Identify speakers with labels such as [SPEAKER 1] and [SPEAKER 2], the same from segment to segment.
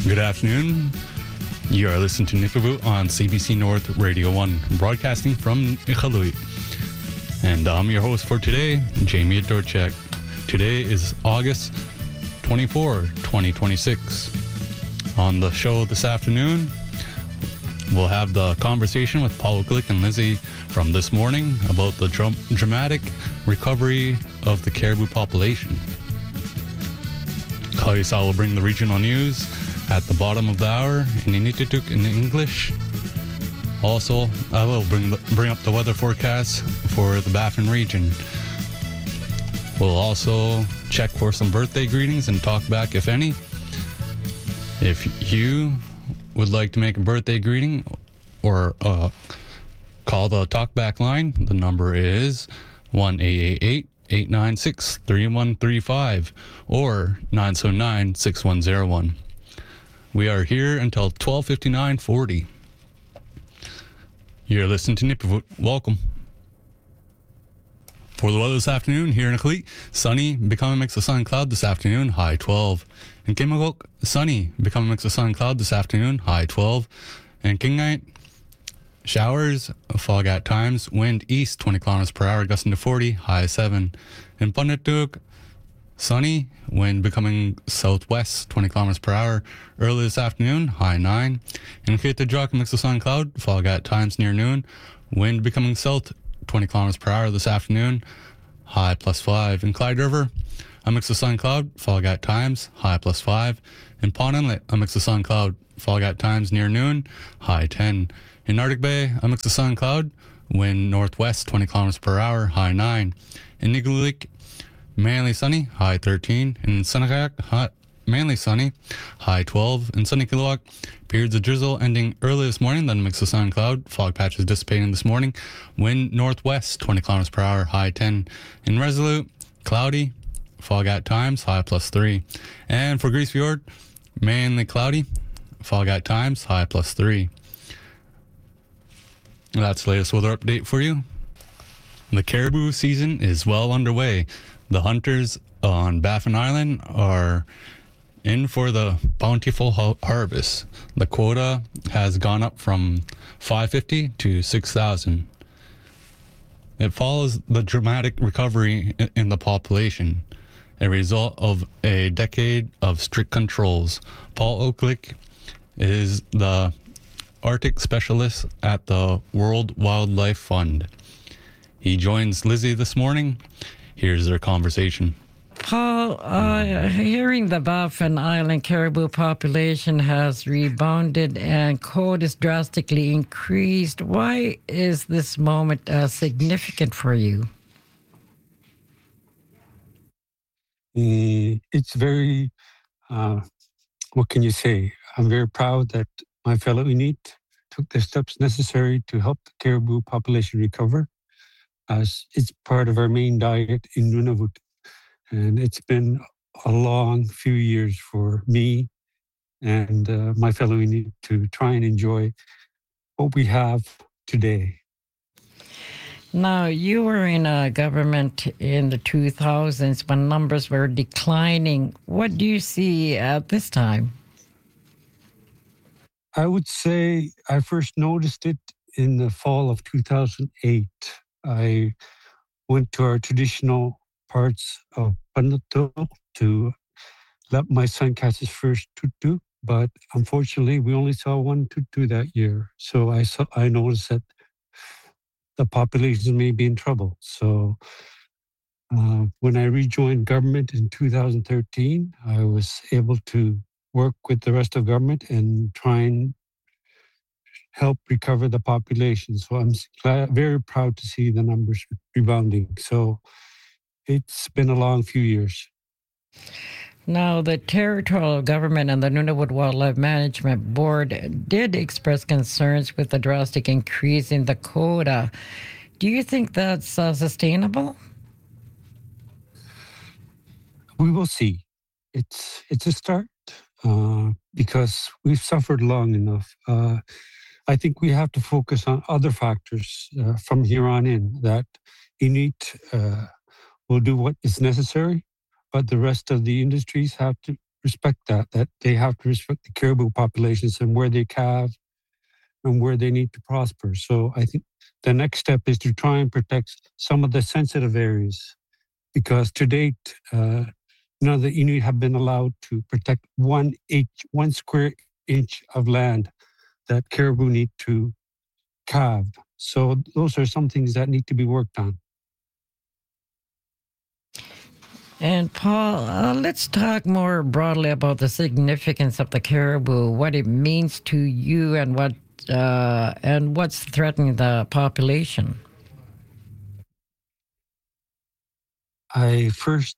[SPEAKER 1] Good afternoon. You are listening to Nipawut on CBC North Radio 1, broadcasting from Iqaluit. And I'm your host for today, Jamie Dorchek. Today is August 24, 2026. On the show this afternoon, we'll have the conversation with Paul Glick and Lizzie from this morning about the dramatic recovery of the caribou population. Kalisal will bring the regional news at the bottom of the hour in Inuktitut in English. Also, I will bring up the weather forecast for the Baffin region. We'll also check for some birthday greetings and talk back if any. If you would like to make a birthday greeting or call the talkback line, the number is 1-888-896-3135 or 979-6101. We are here until 12:59:40. You're listening to Nipawut. Welcome. For the weather this afternoon here in Iqaluit, sunny, becoming a mix of sun and cloud this afternoon, high 12. In Kimagok, sunny, becoming a mix of sun and cloud this afternoon, high 12. In Kingnight, showers, fog at times, wind east 20 kilometers per hour, gusting to 40, high 7. In Punittuk, sunny, wind becoming southwest 20 kilometers per hour early this afternoon, high 9. In Kitadrak, mix of sun and cloud, fog at times near noon, wind becoming south 20 kilometers per hour this afternoon, high +5. In Clyde River, a mix of sun and cloud, fog at times, high +5. In Pond Inlet, a mix of sun and cloud, fog at times near noon, high 10. In Arctic Bay, a mix of sun and cloud, wind northwest 20 kilometers per hour, high 9. In Nigulik, mainly sunny, high 13. In Senakak, mainly sunny, high 12. In Sunny Kilowak, periods of drizzle ending early this morning, then a mix of sun and cloud, fog patches dissipating this morning, wind northwest 20 kilometers per hour, high 10. In Resolute, cloudy, fog at times, high +3. And for Grise Fiord, mainly cloudy, fog at times, high +3. That's the latest weather update for you. The caribou season is well underway. The hunters on Baffin Island are in for the bountiful harvest. The quota has gone up from 550 to 6,000. It follows the dramatic recovery in the population, a result of a decade of strict controls. Paul Oaklick is the Arctic specialist at the World Wildlife Fund. He joins Lizzie this morning. Here's their conversation.
[SPEAKER 2] Paul, hearing the Baffin Island caribou population has rebounded and code is drastically increased. Why is this moment significant for you?
[SPEAKER 3] It's very, what can you say? I'm very proud that my fellow Inuit took the steps necessary to help the caribou population recover, as it's part of our main diet in Nunavut. And it's been a long few years for me and my fellow Inuit to try and enjoy what we have today.
[SPEAKER 2] Now, you were in a government in the 2000s when numbers were declining. What do you see at this time?
[SPEAKER 3] I would say I first noticed it in the fall of 2008. I went to our traditional parts of Punittuk to let my son catch his first tutu, but unfortunately we only saw one tutu that year. So I noticed that the population may be in trouble. So when I rejoined government in 2013, I was able to work with the rest of government and try and help recover the population. So I'm very proud to see the numbers rebounding. So it's been a long few years.
[SPEAKER 2] Now, the territorial government and the Nunavut Wildlife Management Board did express concerns with the drastic increase in the quota. Do you think that's sustainable?
[SPEAKER 3] We will see. It's a start because we've suffered long enough. I think we have to focus on other factors from here on in, that Inuit will do what is necessary, but the rest of the industries have to respect that they have to respect the caribou populations and where they calve and where they need to prosper. So I think the next step is to try and protect some of the sensitive areas, because to date, none of the Inuit have been allowed to protect 1 square inch of land that caribou need to calve. So those are some things that need to be worked on.
[SPEAKER 2] And Paul, let's talk more broadly about the significance of the caribou, what it means to you, and what's threatening the population.
[SPEAKER 3] I first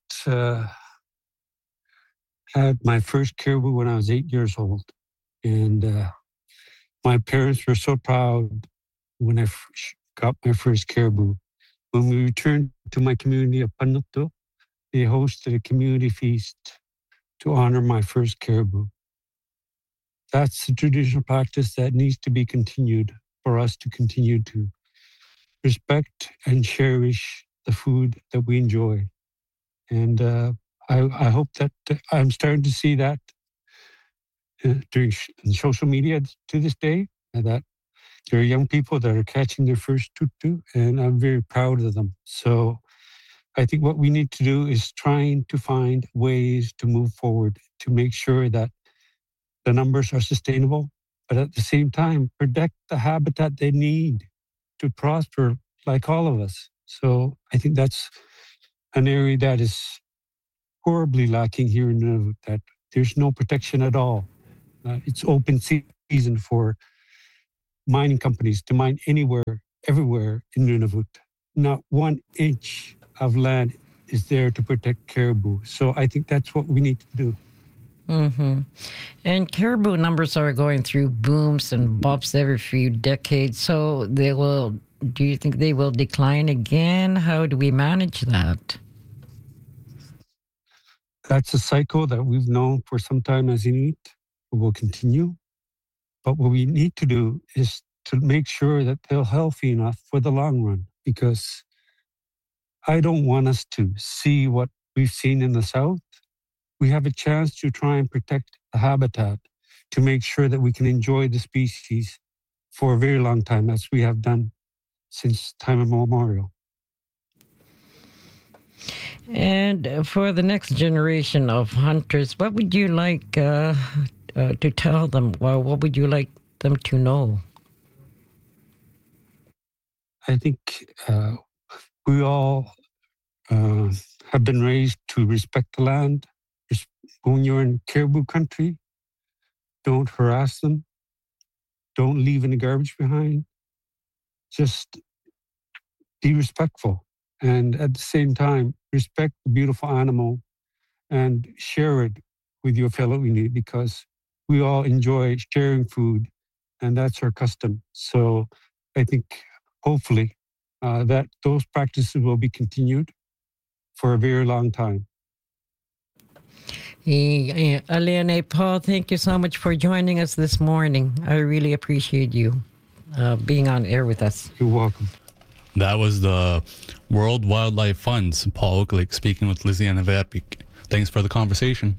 [SPEAKER 3] had my first caribou when I was 8 years old, and my parents were so proud when I got my first caribou. When we returned to my community of Panukto, they hosted a community feast to honor my first caribou. That's a traditional practice that needs to be continued for us to continue to respect and cherish the food that we enjoy. And I hope that I'm starting to see that during social media to this day, that there are young people that are catching their first tutu, and I'm very proud of them. So I think what we need to do is trying to find ways to move forward to make sure that the numbers are sustainable, but at the same time, protect the habitat they need to prosper like all of us. So I think that's an area that is horribly lacking here in Nunavut, that there's no protection at all. It's open season for mining companies to mine anywhere, everywhere in Nunavut. Not 1 inch of land is there to protect caribou. So I think that's what we need to do.
[SPEAKER 2] Mm-hmm. And caribou numbers are going through booms and busts every few decades. So do you think they will decline again? How do we manage that?
[SPEAKER 3] That's a cycle that we've known for some time as Inuit. It will continue. But what we need to do is to make sure that they're healthy enough for the long run, because I don't want us to see what we've seen in the South. We have a chance to try and protect the habitat to make sure that we can enjoy the species for a very long time, as we have done since time immemorial.
[SPEAKER 2] And for the next generation of hunters, what would you like to tell them? Well, what would you like them to know?
[SPEAKER 3] I think we all have been raised to respect the land. When you're in caribou country, don't harass them. Don't leave any garbage behind. Just be respectful. And at the same time, respect the beautiful animal and share it with your fellow Inuit, because we all enjoy sharing food, and that's our custom. So I think hopefully that those practices will be continued for a very long time.
[SPEAKER 2] Alain, Paul, thank you so much for joining us this morning. I really appreciate you being on air with us.
[SPEAKER 3] You're welcome.
[SPEAKER 1] That was the World Wildlife Fund's Paul Okalik speaking with Lisiana Vepik. Thanks for the conversation.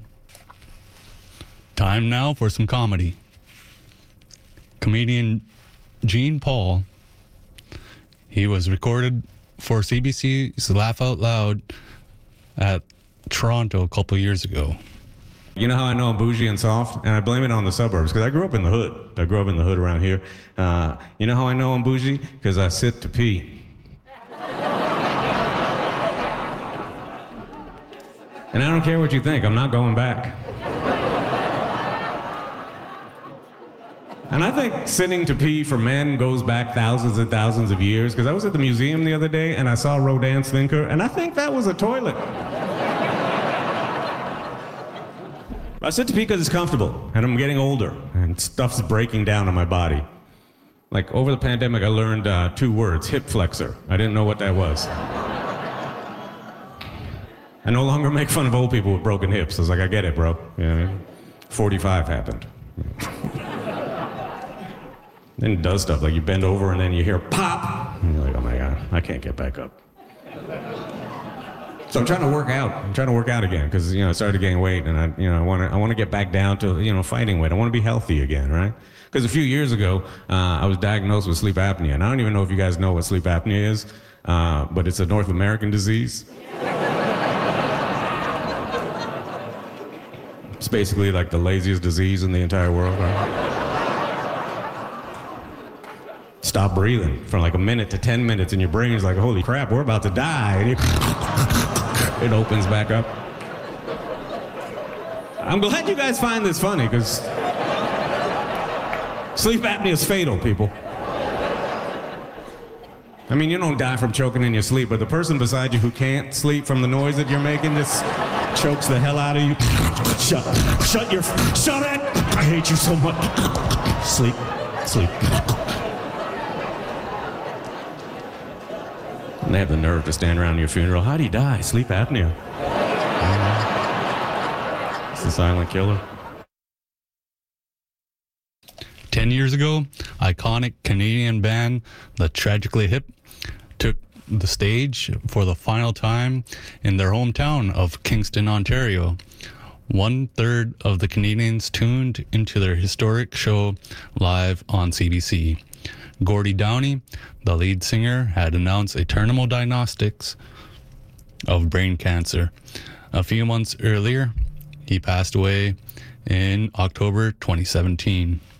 [SPEAKER 1] Time now for some comedy. Comedian Gene Paul, he was recorded for CBC's Laugh Out Loud at Toronto a couple years ago.
[SPEAKER 4] You know how I know I'm bougie and soft? And I blame it on the suburbs, because I grew up in the hood. I grew up in the hood around here. You know how I know I'm bougie? Because I sit to pee. And I don't care what you think, I'm not going back. And I think sitting to pee for men goes back thousands and thousands of years, because I was at the museum the other day and I saw Rodin's thinker, and I think that was a toilet. I sit to pee because it's comfortable, and I'm getting older, and stuff's breaking down in my body. Like, over the pandemic, I learned 2 words, hip flexor. I didn't know what that was. I no longer make fun of old people with broken hips. I was like, I get it, bro. You know what I mean? 45 happened. Then it does stuff, like you bend over and then you hear pop, and you're like, oh my God, I can't get back up. So I'm trying to work out. I'm trying to work out again because I started to gain weight, and I want to get back down to fighting weight. I want to be healthy again, right? Because a few years ago, I was diagnosed with sleep apnea, and I don't even know if you guys know what sleep apnea is, but it's a North American disease. It's basically like the laziest disease in the entire world, right? Stop breathing for like a minute to 10 minutes, and your brain's like, holy crap, we're about to die. And it opens back up. I'm glad you guys find this funny, because sleep apnea is fatal, people. I mean, you don't die from choking in your sleep, but the person beside you who can't sleep from the noise that you're making just chokes the hell out of you. Shut it! I hate you so much. Sleep. And they have the nerve to stand around your funeral. How'd he die? Sleep apnea. It's the silent killer.
[SPEAKER 1] 10 years ago, iconic Canadian band The Tragically Hip took the stage for the final time in their hometown of Kingston, Ontario. 1/3 of the Canadians tuned into their historic show live on CBC. Gordie Downey, the lead singer, had announced a terminal diagnostics of brain cancer. A few months earlier, he passed away in October 2017.